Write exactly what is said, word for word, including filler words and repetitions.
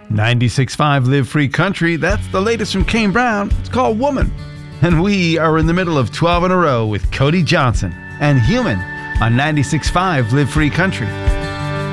ninety-six point five Live Free Country, that's the latest from Kane Brown. It's called Woman. And we are in the middle of twelve in a row with Cody Johnson and Human on ninety-six point five Live Free Country.